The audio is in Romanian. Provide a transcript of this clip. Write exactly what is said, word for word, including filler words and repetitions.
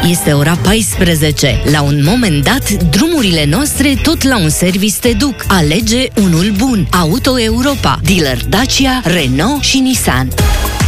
Este ora paisprezece. La un moment dat, drumurile noastre tot la un service te duc. Alege unul bun. Auto Europa, dealer Dacia, Renault și Nissan.